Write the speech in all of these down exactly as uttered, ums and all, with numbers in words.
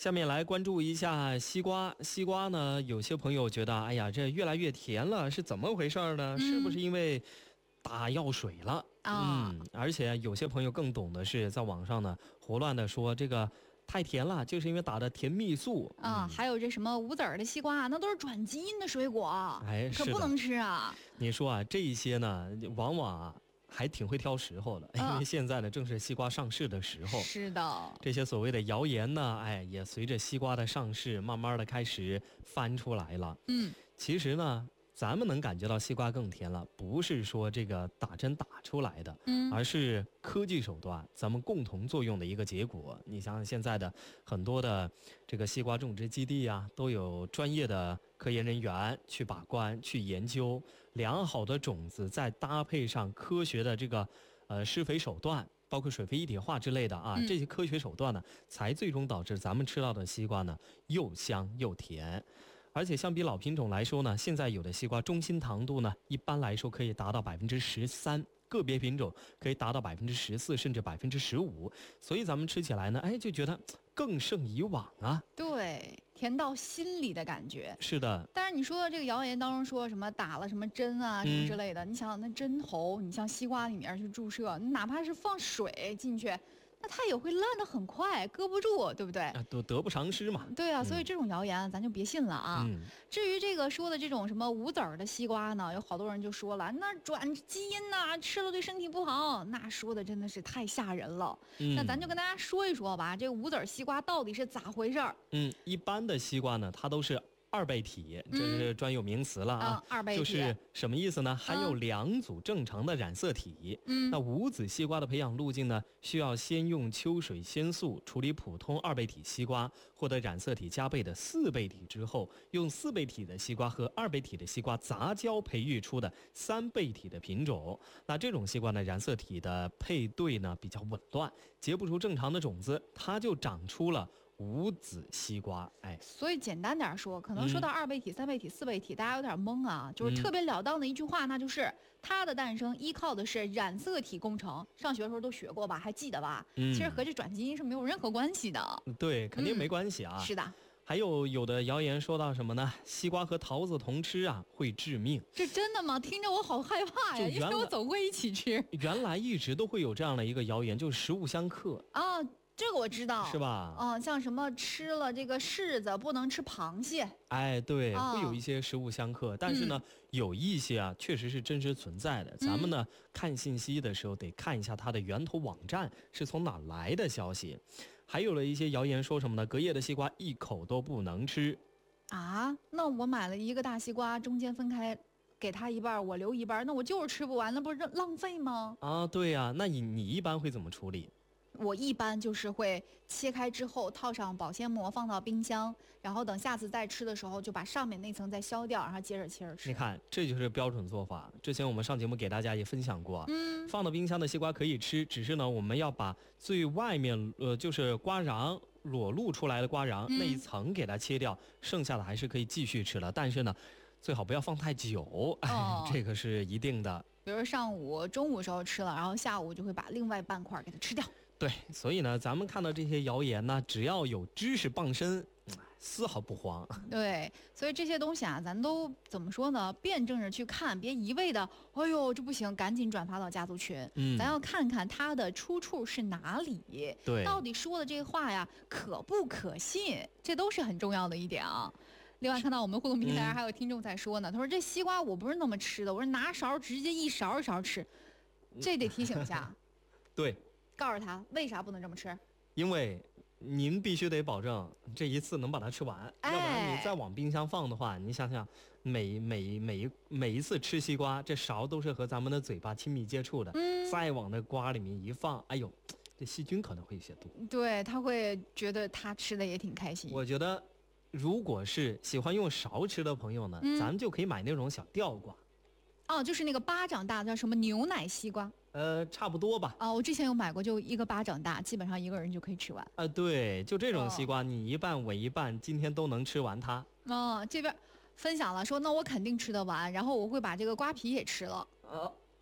下面来关注一下西瓜。西瓜呢，有些朋友觉得，哎呀，这越来越甜了，是怎么回事呢？嗯、是不是因为打药水了？ 啊、 嗯，而且有些朋友更懂的是，在网上呢胡乱的说这个太甜了，就是因为打的甜蜜素啊、嗯，还有这什么无籽儿的西瓜，那都是转基因的水果， 哎， 可不能吃啊。 你说啊，这一些呢，往往啊。还挺会挑时候的，因为现在呢正是西瓜上市的时候。 是的， 这些所谓的谣言呢，哎，也随着西瓜的上市，慢慢的开始翻出来了。 嗯， 其实呢，咱们能感觉到西瓜更甜了，不是说这个打针打出来的， 嗯， 而是科技手段咱们共同作用的一个结果。你想想，现在的很多的这个西瓜种植基地啊，都有专业的科研人员去把关、去研究，良好的种子再搭配上科学的这个呃施肥手段，包括水肥一体化之类的啊， 嗯、 这些科学手段呢，才最终导致咱们吃到的西瓜呢又香又甜。而且相比老品种来说呢，现在有的西瓜中心糖度呢，一般来说可以达到百分之十三，个别品种可以达到百分之十四，甚至百分之十五。所以咱们吃起来呢，哎，就觉得更胜以往啊。 对，甜到心里的感觉。 是的。 但是你说这个谣言当中说什么打了什么针啊什么之类的，嗯、你想想那针头，你像西瓜里面去注射，你哪怕是放水进去。那它也会烂得很快，搁不住，对不对？ 啊，都得不偿失嘛。 对啊，所以这种谣言咱就别信了啊。 嗯、 至于这个说的这种什么无籽儿的西瓜呢，有好多人就说了，那转基因呐、啊，吃了对身体不好，那说的真的是太吓人了。 嗯、 那咱就跟大家说一说吧，这个无籽儿西瓜到底是咋回事儿？ 嗯，一般的西瓜呢，它都是二倍体，这是专有名词了啊。 嗯、二倍体就是什么意思呢？含有两组正常的染色体。 嗯， 那无籽西瓜的培养路径呢，需要先用秋水仙素处理普通二倍体西瓜，获得染色体加倍的四倍体之后，用四倍体的西瓜和二倍体的西瓜杂交培育出的三倍体的品种。那这种西瓜呢，染色体的配对呢比较紊乱，结不出正常的种子，它就长出了无籽西瓜。哎， 所以简单点说，可能说到二倍体、嗯、三倍体、四倍体，大家有点懵啊。就是特别了当的一句话，嗯、那就是它的诞生依靠的是染色体工程。上学的时候都学过吧，还记得吧？ 嗯、 其实和这转基因是没有任何关系的。 对，肯定没关系啊。 嗯、是的。 还有有的谣言说到什么呢？西瓜和桃子同吃啊，会致命。 这真的吗？听着我好害怕呀，因为我总会一起吃。 原来一直都会有这样的一个谣言，就是食物相克啊。这个我知道， 是吧？ 嗯，像什么吃了这个柿子不能吃螃蟹， 哎，对，哦、会有一些食物相克，但是呢，嗯、有一些啊，确实是真实存在的。嗯、咱们呢看信息的时候得看一下它的源头网站是从哪来的消息。还有了一些谣言说什么呢？隔夜的西瓜一口都不能吃啊？那我买了一个大西瓜，中间分开。给他一半，我留一半，那我就是吃不完，那不是浪费吗？ 啊，对呀、啊，那你你一般会怎么处理？ 我一般就是会切开之后套上保鲜膜放到冰箱，然后等下次再吃的时候就把上面那层再削掉，然后接着切着吃。 你看，这就是标准做法。之前我们上节目给大家也分享过， 嗯， 放到冰箱的西瓜可以吃，只是呢我们要把最外面呃就是瓜瓤裸露出来的瓜瓤、嗯、那一层给它切掉，剩下的还是可以继续吃的。但是呢，最好不要放太久，哎， 哦、 这个是一定的。 比如上午、中午时候吃了，然后下午就会把另外半块给它吃掉。 对，所以呢，咱们看到这些谣言呢，只要有知识傍身，丝毫不慌。 对，所以这些东西啊，咱都怎么说呢？辩证着去看，别一味的，哎呦，这不行，赶紧转发到家族群。 嗯， 咱要看看它的出处是哪里， 对， 到底说的这个话呀，可不可信？这都是很重要的一点啊。另外，看到我们互动平台上还有听众在说呢，他说这西瓜我不是那么吃的，我是拿勺直接一勺一勺吃，这得提醒一下。 对。 告诉他为啥不能这么吃， 因为您必须得保证这一次能把它吃完， 哎、 要不然你再往冰箱放的话，你想想每每每一每一次吃西瓜，这勺都是和咱们的嘴巴亲密接触的， 嗯、 再往那瓜里面一放，哎呦，这细菌可能会有些多。 对，他会觉得他吃的也挺开心。 我觉得如果是喜欢用勺吃的朋友呢、嗯、咱们就可以买那种小吊瓜。 哦，就是那个巴掌大叫什么牛奶西瓜， 呃，差不多吧。 哦，我之前有买过，就一个巴掌大，基本上一个人就可以吃完。 啊、呃，对，就这种西瓜，哦、你一半我一半，今天都能吃完它。 哦，这边分享了说，那我肯定吃得完，然后我会把这个瓜皮也吃了。 呃，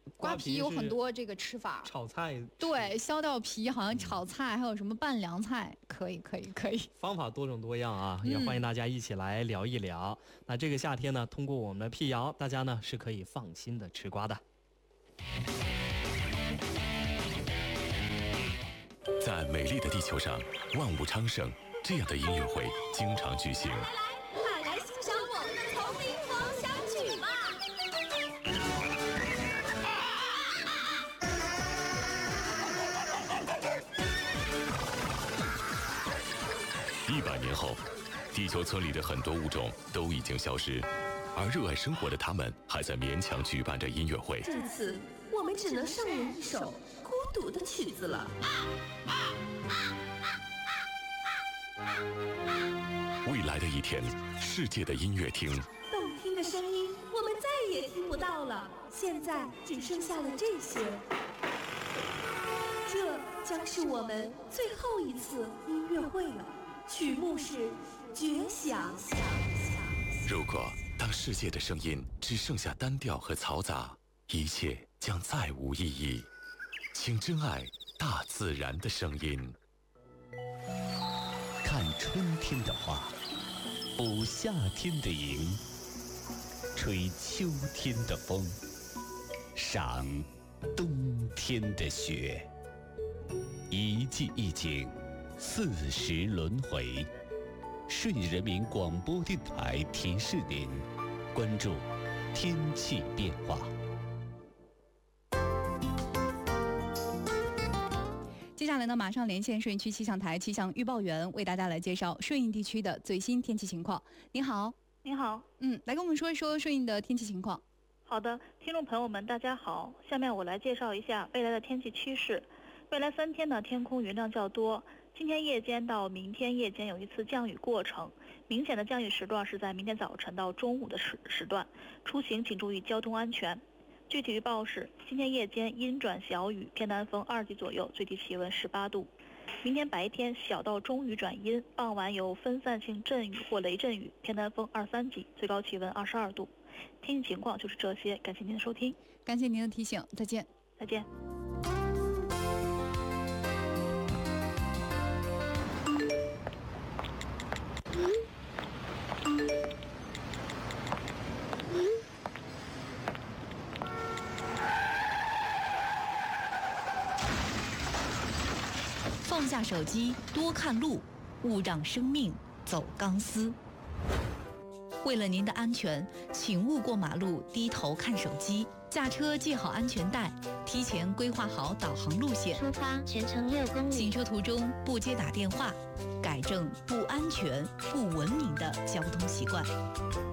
瓜皮有很多这个吃法， 炒菜对，削掉皮好像炒菜，还有什么拌凉菜，可以可以可以， 方法多种多样啊，也欢迎大家一起来聊一聊。嗯、那这个夏天呢，通过我们的辟谣，大家呢是可以放心的吃瓜的。 在美丽的地球上，万物昌盛，这样的音乐会经常举行。 快来欣赏我们的丛林狂想曲吧！ 一百年后，地球村里的很多物种都已经消失，而热爱生活的他们还在勉强举办着音乐会。 这次我们只能上演一首孤独的曲子了。 未来的一天，世界的音乐厅， 动听的声音我们再也听不到了，现在只剩下了这些。这将是我们最后一次音乐会了。曲目是《绝响》。 如果当世界的声音只剩下单调和嘈杂，一切将再无意义。请珍爱大自然的声音。 看春天的花，捕夏天的萤，吹秋天的风，赏冬天的雪。一季一景，四时轮回。顺义人民广播电台提示您，关注天气变化。 接下来呢，马上连线顺义区气象台气象预报员，为大家来介绍顺义地区的最新天气情况。您好， 您好， 嗯，来跟我们说一说顺义的天气情况。 好的，听众朋友们，大家好，下面我来介绍一下未来的天气趋势。未来三天呢，天空云量较多，今天夜间到明天夜间有一次降雨过程，明显的降雨时段是在明天早晨到中午的时时段，出行请注意交通安全。具体预报是：今天夜间阴转小雨，偏南风二级左右，最低气温十八度；明天白天小到中雨转阴，傍晚有分散性阵雨或雷阵雨，偏南风二三级，最高气温二十二度。天气情况就是这些，感谢您的收听， 感谢您的提醒，再见， 再见。 放下手机，多看路，勿让生命走钢丝。为了您的安全，请勿过马路低头看手机。驾车系好安全带，提前规划好导航路线。 出发，全程六公里。 行车途中不接打电话，改正不安全、不文明的交通习惯。